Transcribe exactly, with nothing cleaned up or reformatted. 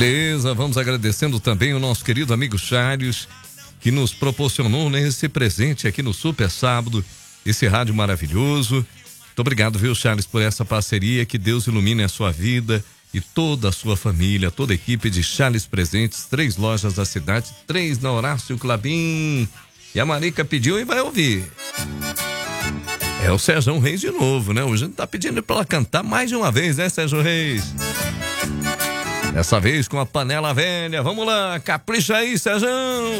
Beleza, vamos agradecendo também o nosso querido amigo Charles, que nos proporcionou, né, esse presente aqui no Super Sábado, esse rádio maravilhoso. Muito obrigado, viu, Charles, por essa parceria. Que Deus ilumine a sua vida e toda a sua família, toda a equipe de Charles Presentes, três lojas da cidade, três na Horácio Clabim. E a Marica pediu e vai ouvir. É o Sérgio Reis de novo, né? Hoje a gente tá pedindo pra ela cantar mais de uma vez, né, Sérgio Reis? Dessa vez com a panela velha. Vamos lá, capricha aí, Sérgio!